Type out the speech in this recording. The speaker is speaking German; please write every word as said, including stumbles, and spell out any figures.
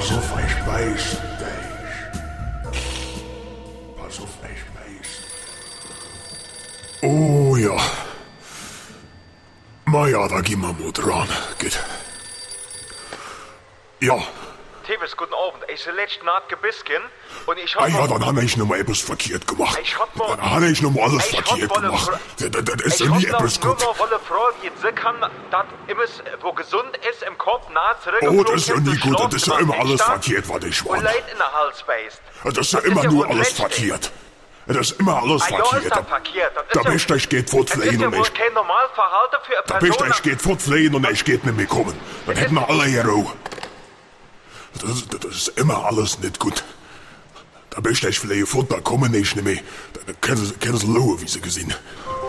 Pass auf, ich beiß dich. Pass auf, ich beiß. Oh ja. Na ja, da gehen wir mal dran. Geht. Ja. Tevis, guten Abend. Ich bin letzte Nacht gebisken und ich hab... Ah ja, dann habe ich noch mal etwas verkehrt gemacht. Ich hab mal... Dann habe ich noch mal alles ich verkehrt hab mal gemacht. Fra- Das, das ist ich ja nie hab etwas noch nur gut. mal eine Frage, die sie kann, dass immer, wo gesund ist, im Kopf nah zurück... Oh, das ist ja nie gut. Das ist ja immer alles verkehrt, was ich Und war. Leid in der Hals beißt. Das ist ja Das ist immer ja nur wohl alles letztlich. verkehrt. Das ist immer alles Ah, ja, ist verkehrt. das verkehrt. Das ist Da ja- bist du, ich geht Das ist fortfliehen ja und wohl ich... kein Normalverhalten für eine Da bist du, Person... ich geht fortfliehen und ich geht nicht mehr kommen. Dann hätten wir alle hier Ruhe. Das, das ist immer alles nicht gut. Da bist du, ich fliehen fort, da kommen ich nicht mehr. Dann können sie, können sie schauen, wie sie gesehen.